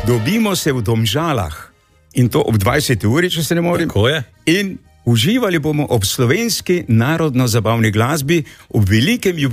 Dobimo se v Domžalah in to ob 20. uri, če se ne motim. Tako je. In uživali bomo ob slovenski narodno-zabavni glasbi ob velikem jubileju